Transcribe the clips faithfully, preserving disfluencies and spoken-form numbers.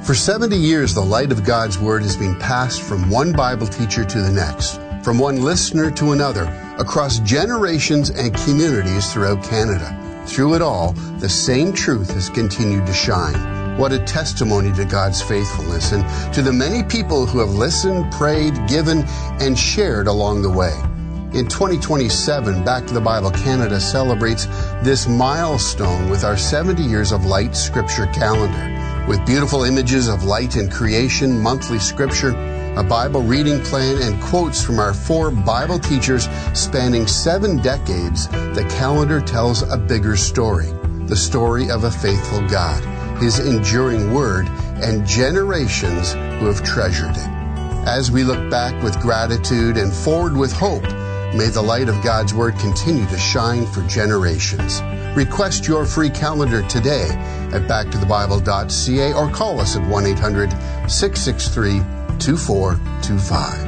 For seventy years, the light of God's Word has been passed from one Bible teacher to the next, from one listener to another, across generations and communities throughout Canada. Through it all, the same truth has continued to shine. What a testimony to God's faithfulness and to the many people who have listened, prayed, given, and shared along the way. In twenty twenty-seven, Back to the Bible Canada celebrates this milestone with our seventy Years of Light Scripture calendar. With beautiful images of light and creation, monthly scripture, a Bible reading plan, and quotes from our four Bible teachers spanning seven decades, the calendar tells a bigger story, the story of a faithful God, His enduring Word, and generations who have treasured it. As we look back with gratitude and forward with hope, may the light of God's Word continue to shine for generations. Request your free calendar today at back to the bible dot c a or call us at one eight hundred, six six three, two four two five.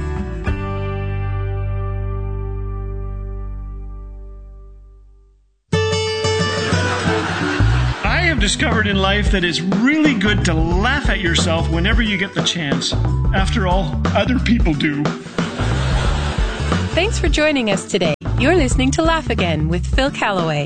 I have discovered in life that it's really good to laugh at yourself whenever you get the chance. After all, other people do. Thanks for joining us today. You're listening to Laugh Again with Phil Callaway.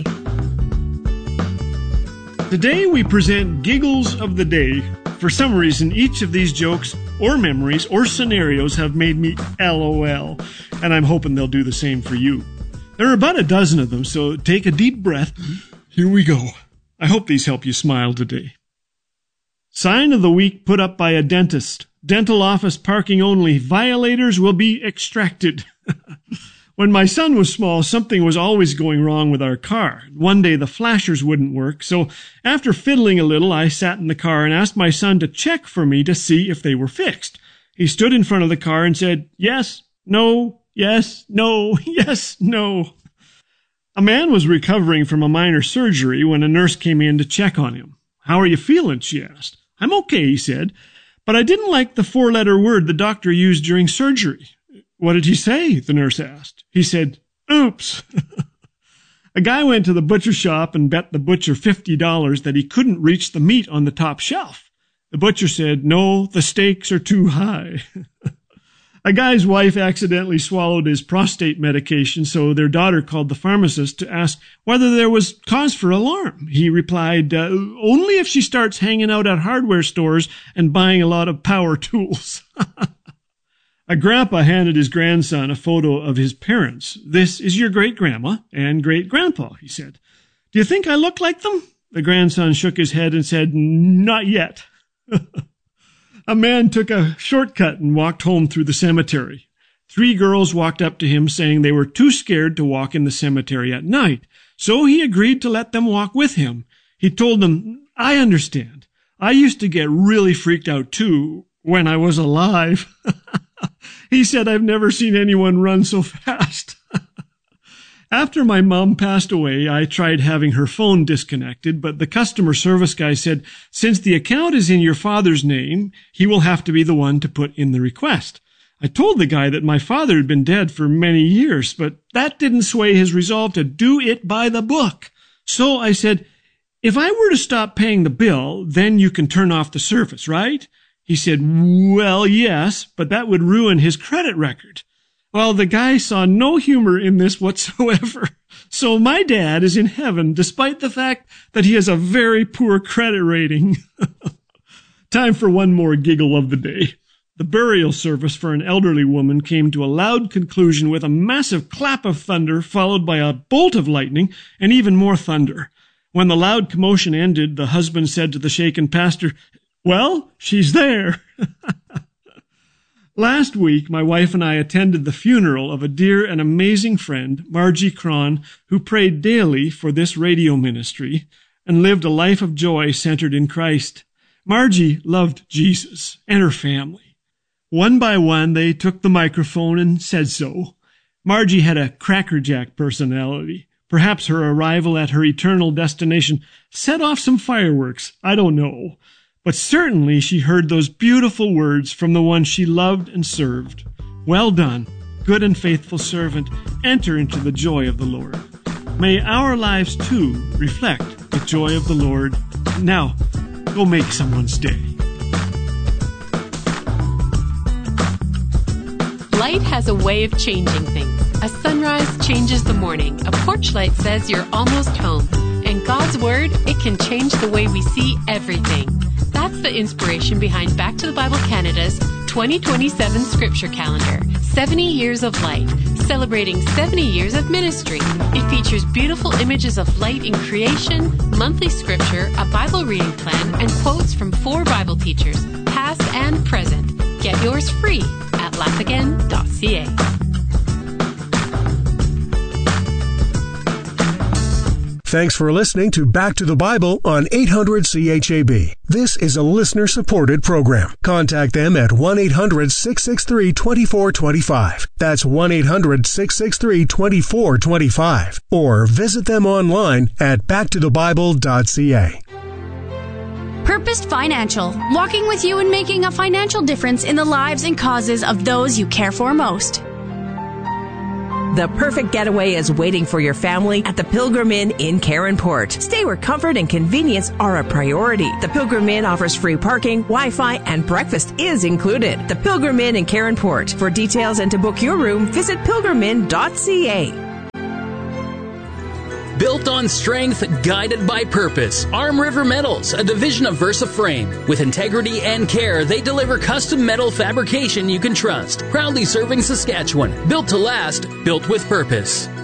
Today we present Giggles of the Day. For some reason, each of these jokes or memories or scenarios have made me LOL, and I'm hoping they'll do the same for you. There are about a dozen of them, so take a deep breath. Here we go. I hope these help you smile today. Sign of the week put up by a dentist. Dental office parking only. Violators will be extracted. When my son was small, something was always going wrong with our car. One day the flashers wouldn't work, so after fiddling a little, I sat in the car and asked my son to check for me to see if they were fixed. He stood in front of the car and said, yes, no, yes, no, yes, no. A man was recovering from a minor surgery when a nurse came in to check on him. How are you feeling? She asked. I'm okay, he said, but I didn't like the four-letter word the doctor used during surgery. What did he say? The nurse asked. He said, oops. A guy went to the butcher shop and bet the butcher fifty dollars that he couldn't reach the meat on the top shelf. The butcher said, no, the stakes are too high. A guy's wife accidentally swallowed his prostate medication, so their daughter called the pharmacist to ask whether there was cause for alarm. He replied, uh, only if she starts hanging out at hardware stores and buying a lot of power tools. A grandpa handed his grandson a photo of his parents. This is your great-grandma and great-grandpa, he said. Do you think I look like them? The grandson shook his head and said, not yet. A man took a shortcut and walked home through the cemetery. Three girls walked up to him saying they were too scared to walk in the cemetery at night, so he agreed to let them walk with him. He told them, I understand. I used to get really freaked out too when I was alive. He said, I've never seen anyone run so fast. After my mom passed away, I tried having her phone disconnected, but the customer service guy said, since the account is in your father's name, he will have to be the one to put in the request. I told the guy that my father had been dead for many years, but that didn't sway his resolve to do it by the book. So I said, if I were to stop paying the bill, then you can turn off the service, right? He said, well, yes, but that would ruin his credit record. Well, the guy saw no humor in this whatsoever. So my dad is in heaven, despite the fact that he has a very poor credit rating. Time for one more giggle of the day. The burial service for an elderly woman came to a loud conclusion with a massive clap of thunder, followed by a bolt of lightning and even more thunder. When the loud commotion ended, the husband said to the shaken pastor, well, she's there. Last week, my wife and I attended the funeral of a dear and amazing friend, Margie Cron, who prayed daily for this radio ministry and lived a life of joy centered in Christ. Margie loved Jesus and her family. One by one, they took the microphone and said so. Margie had a crackerjack personality. Perhaps her arrival at her eternal destination set off some fireworks. I don't know. But certainly she heard those beautiful words from the one she loved and served. Well done, good and faithful servant. Enter into the joy of the Lord. May our lives, too, reflect the joy of the Lord. Now, go make someone's day. Light has a way of changing things. A sunrise changes the morning. A porch light says you're almost home. And God's Word, it can change the way we see everything. That's the inspiration behind Back to the Bible Canada's twenty twenty-seven Scripture Calendar, seventy Years of Light, celebrating seventy years of ministry. It features beautiful images of light in creation, monthly scripture, a Bible reading plan, and quotes from four Bible teachers, past and present. Get yours free at laugh again dot c a. Thanks for listening to Back to the Bible on eight hundred C H A B. This is a listener-supported program. Contact them at one eight hundred six six three two four two five. That's one eight hundred six six three two four two five. Or visit them online at back to the bible dot c a. Purposed Financial, walking with you and making a financial difference in the lives and causes of those you care for most. The perfect getaway is waiting for your family at the Pilgrim Inn in Caronport. Stay where comfort and convenience are a priority. The Pilgrim Inn offers free parking, Wi-Fi, and breakfast is included. The Pilgrim Inn in Caronport. For details and to book your room, visit pilgrim inn dot c a. Built on strength, guided by purpose. Arm River Metals, a division of Versa Frame. With integrity and care, they deliver custom metal fabrication you can trust. Proudly serving Saskatchewan. Built to last, built with purpose.